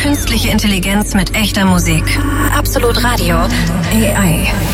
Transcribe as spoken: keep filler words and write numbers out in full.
Künstliche Intelligenz mit echter Musik. Absolut Radio. A I.